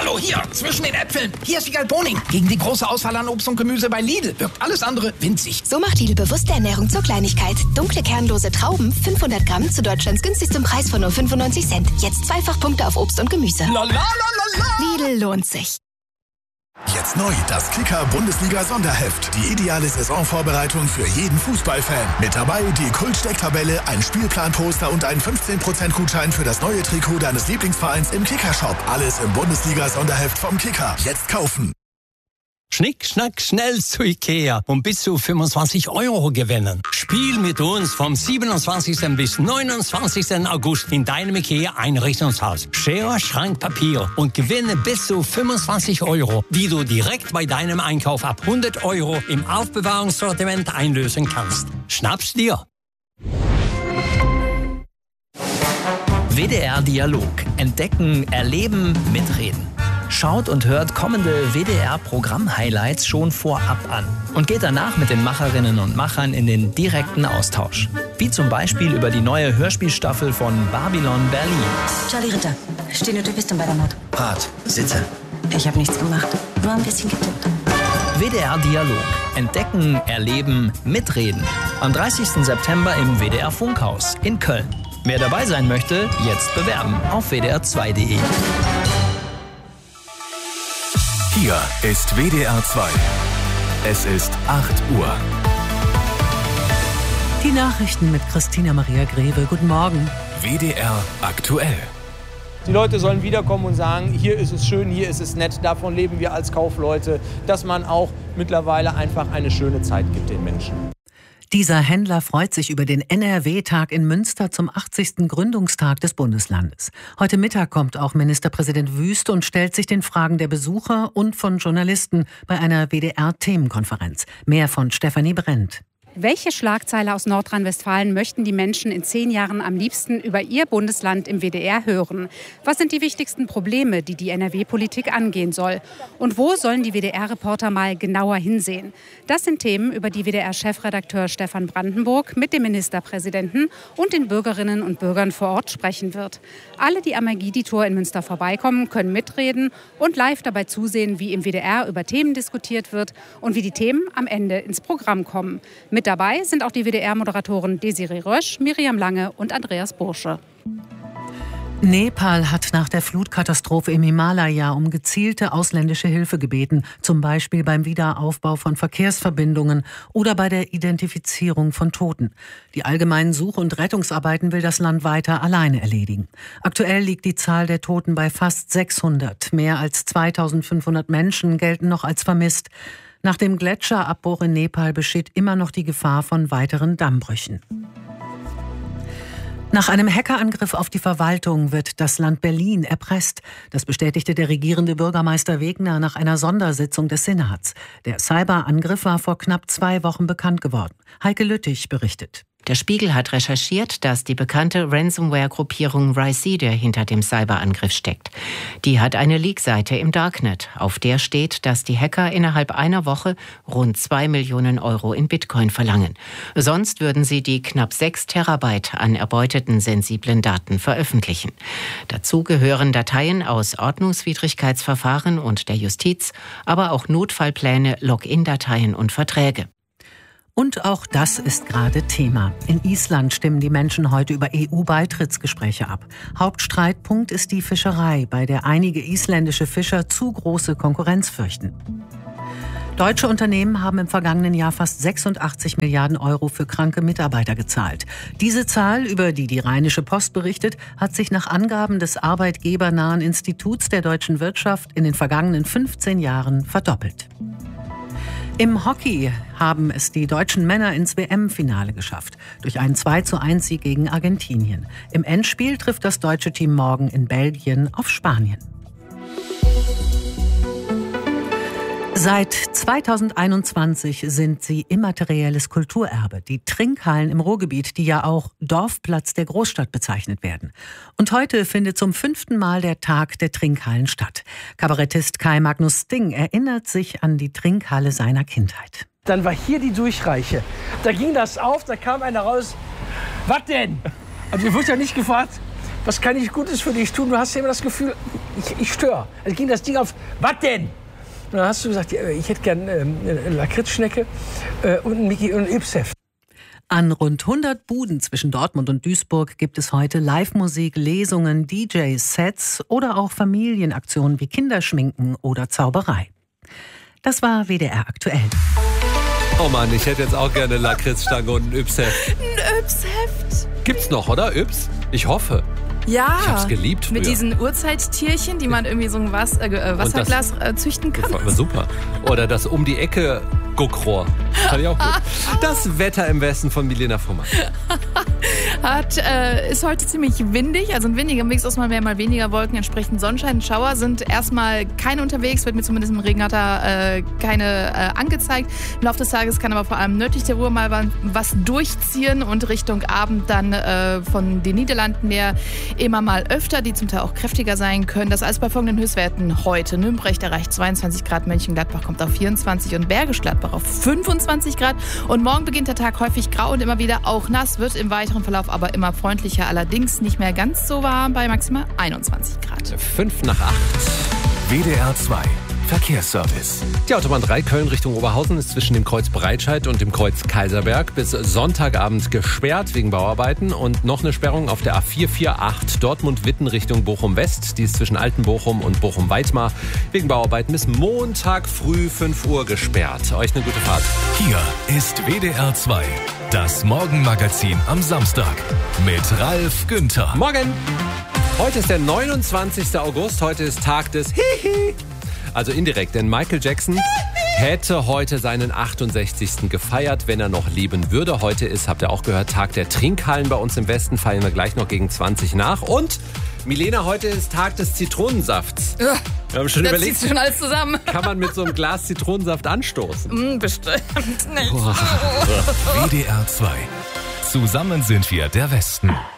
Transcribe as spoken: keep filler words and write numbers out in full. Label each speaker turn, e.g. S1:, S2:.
S1: Hallo, hier, zwischen den Äpfeln. Hier ist die Galboning. Gegen die große Auswahl an Obst und Gemüse bei Lidl wirkt alles andere winzig.
S2: So macht Lidl bewusste Ernährung zur Kleinigkeit. Dunkle, kernlose Trauben, fünfhundert Gramm zu Deutschlands günstigstem Preis von nur fünfundneunzig Cent. Jetzt zweifach Punkte auf Obst und Gemüse.
S1: La, la, la, la, la.
S2: Lidl lohnt sich.
S3: Jetzt neu, das Kicker-Bundesliga-Sonderheft. Die ideale Saisonvorbereitung für jeden Fußballfan. Mit dabei die Kult-Stecktabelle, ein Spielplanposter und ein fünfzehn Prozent Gutschein für das neue Trikot deines Lieblingsvereins im Kicker-Shop. Alles im Bundesliga-Sonderheft vom Kicker. Jetzt kaufen.
S4: Schnick, schnack, schnell zu Ikea und bis zu fünfundzwanzig Euro gewinnen. Spiel mit uns vom siebenundzwanzigsten bis neunundzwanzigsten August in deinem Ikea-Einrichtungshaus. Schere, Schrank, Papier und gewinne bis zu fünfundzwanzig Euro, die du direkt bei deinem Einkauf ab hundert Euro im Aufbewahrungssortiment einlösen kannst. Schnapp's dir!
S5: W D R Dialog. Entdecken, erleben, mitreden. Schaut und hört kommende W D R-Programm-Highlights schon vorab an und geht danach mit den Macherinnen und Machern in den direkten Austausch. Wie zum Beispiel über die neue Hörspielstaffel von Babylon Berlin.
S6: Charlie Ritter, stehende Typistin bei der Mord.
S7: Hart, sitze.
S6: Ich habe nichts gemacht, nur ein bisschen getippt.
S5: W D R Dialog. Entdecken, erleben, mitreden. Am dreißigsten September im W D R Funkhaus in Köln. Wer dabei sein möchte, jetzt bewerben auf w d r zwei punkt d e.
S3: Hier ist W D R zwei. Es ist acht Uhr.
S8: Die Nachrichten mit Christina Maria Greve. Guten Morgen.
S3: W D R aktuell.
S9: Die Leute sollen wiederkommen und sagen, hier ist es schön, hier ist es nett. Davon leben wir als Kaufleute, dass man auch mittlerweile einfach eine schöne Zeit gibt den Menschen.
S8: Dieser Händler freut sich über den N R W-Tag in Münster zum achtzigsten Gründungstag des Bundeslandes. Heute Mittag kommt auch Ministerpräsident Wüst und stellt sich den Fragen der Besucher und von Journalisten bei einer W D R-Themenkonferenz. Mehr von Stefanie Brent.
S10: Welche Schlagzeile aus Nordrhein-Westfalen möchten die Menschen in zehn Jahren am liebsten über ihr Bundesland im W D R hören? Was sind die wichtigsten Probleme, die die N R W-Politik angehen soll? Und wo sollen die W D R-Reporter mal genauer hinsehen? Das sind Themen, über die W D R-Chefredakteur Stefan Brandenburg mit dem Ministerpräsidenten und den Bürgerinnen und Bürgern vor Ort sprechen wird. Alle, die am Magidi-Tor in Münster vorbeikommen, können mitreden und live dabei zusehen, wie im W D R über Themen diskutiert wird und wie die Themen am Ende ins Programm kommen. Mit dabei sind auch die W D R-Moderatoren Desiree Rösch, Miriam Lange und Andreas Bursche.
S8: Nepal hat nach der Flutkatastrophe im Himalaya um gezielte ausländische Hilfe gebeten, zum Beispiel beim Wiederaufbau von Verkehrsverbindungen oder bei der Identifizierung von Toten. Die allgemeinen Such- und Rettungsarbeiten will das Land weiter alleine erledigen. Aktuell liegt die Zahl der Toten bei fast sechshundert. Mehr als zweitausendfünfhundert Menschen gelten noch als vermisst. Nach dem Gletscherabbruch in Nepal besteht immer noch die Gefahr von weiteren Dammbrüchen. Nach einem Hackerangriff auf die Verwaltung wird das Land Berlin erpresst. Das bestätigte der regierende Bürgermeister Wegner nach einer Sondersitzung des Senats. Der Cyberangriff war vor knapp zwei Wochen bekannt geworden. Heike Lüttich berichtet.
S11: Der Spiegel hat recherchiert, dass die bekannte Ransomware-Gruppierung Rhysida hinter dem Cyberangriff steckt. Die hat eine Leak-Seite im Darknet, auf der steht, dass die Hacker innerhalb einer Woche rund zwei Millionen Euro in Bitcoin verlangen. Sonst würden sie die knapp sechs Terabyte an erbeuteten sensiblen Daten veröffentlichen. Dazu gehören Dateien aus Ordnungswidrigkeitsverfahren und der Justiz, aber auch Notfallpläne, Login-Dateien und Verträge.
S8: Und auch das ist gerade Thema. In Island stimmen die Menschen heute über E U-Beitrittsgespräche ab. Hauptstreitpunkt ist die Fischerei, bei der einige isländische Fischer zu große Konkurrenz fürchten. Deutsche Unternehmen haben im vergangenen Jahr fast sechsundachtzig Milliarden Euro für kranke Mitarbeiter gezahlt. Diese Zahl, über die die Rheinische Post berichtet, hat sich nach Angaben des arbeitgebernahen Instituts der deutschen Wirtschaft in den vergangenen fünfzehn Jahren verdoppelt. Im Hockey haben es die deutschen Männer ins W M-Finale geschafft, durch einen zwei zu eins Sieg gegen Argentinien. Im Endspiel trifft das deutsche Team morgen in Belgien auf Spanien. Seit zweitausendeinundzwanzig sind sie immaterielles Kulturerbe, die Trinkhallen im Ruhrgebiet, die ja auch Dorfplatz der Großstadt bezeichnet werden. Und heute findet zum fünften Mal der Tag der Trinkhallen statt. Kabarettist Kai Magnus Sting erinnert sich an die Trinkhalle seiner Kindheit.
S12: Dann war hier die Durchreiche. Da ging das auf, da kam einer raus. Was denn? Also ich wurde ja nicht gefragt, was kann ich Gutes für dich tun? Du hast ja immer das Gefühl, ich, ich störe. Also ging das Ding auf, was denn? Und dann hast du gesagt, ja, ich hätte gern ähm, eine Lakritzschnecke äh, und ein Mickey und ein Yps-Heft.
S8: An rund hundert Buden zwischen Dortmund und Duisburg gibt es heute Live-Musik, Lesungen, D J-Sets oder auch Familienaktionen wie Kinderschminken oder Zauberei. Das war W D R aktuell.
S7: Oh Mann, ich hätte jetzt auch gerne eine Lakritzstange und ein Yps-Heft.
S13: Ein Yps-Heft.
S7: Gibt's noch, oder? Yps? Ich hoffe.
S13: Ja,
S7: ich hab's geliebt früher.
S13: Mit diesen Urzeittierchen, die man irgendwie so ein Was, äh, Wasserglas das, äh, züchten kann.
S7: Das war super. Oder das um die Ecke Guckrohr. Fand ich auch gut. Das Wetter im Westen von Milena Fuhrmann.
S13: Hat, äh, ist heute ziemlich windig, also ein windiger Mix aus mal mehr, mal weniger Wolken, entsprechend Sonnenschein. Schauer sind erstmal keine unterwegs, wird mir zumindest im Regenwetter äh, keine äh, angezeigt. Im Laufe des Tages kann aber vor allem nördlich der Ruhr mal was durchziehen und Richtung Abend dann äh, von den Niederlanden her immer mal öfter, die zum Teil auch kräftiger sein können. Das alles bei folgenden Höchstwerten heute. Nürnberg erreicht zweiundzwanzig Grad, Mönchengladbach kommt auf vierundzwanzig und Bergisch Gladbach auf fünfundzwanzig Grad. Und morgen beginnt der Tag häufig grau und immer wieder auch nass, wird im weiteren Verlauf aber immer freundlicher, allerdings nicht mehr ganz so warm bei maximal einundzwanzig Grad.
S7: Fünf nach acht.
S3: W D R zwei Verkehrsservice.
S7: Die Autobahn drei Köln Richtung Oberhausen ist zwischen dem Kreuz Breitscheid und dem Kreuz Kaiserberg bis Sonntagabend gesperrt wegen Bauarbeiten. Und noch eine Sperrung auf der A vier vier acht Dortmund-Witten Richtung Bochum-West. Die ist zwischen Altenbochum und Bochum-Weitmar wegen Bauarbeiten bis Montag früh fünf Uhr gesperrt. Euch eine gute Fahrt.
S3: Hier ist W D R zwei, das Morgenmagazin am Samstag mit Ralf Günther.
S7: Morgen! Heute ist der neunundzwanzigster August. Heute ist Tag des Hihi. Also indirekt, denn Michael Jackson hätte heute seinen achtundsechzigsten gefeiert, wenn er noch leben würde. Heute ist, habt ihr auch gehört, Tag der Trinkhallen bei uns im Westen. Feiern wir gleich noch gegen zwanzig nach. Und, Milena, heute ist Tag des Zitronensafts.
S13: Ja,
S7: wir haben schon
S13: das
S7: überlegt,
S13: zieht schon alles zusammen.
S7: Kann man mit so einem Glas Zitronensaft anstoßen?
S13: Mm, bestimmt nicht.
S3: W D R zwei. Zusammen sind wir der Westen.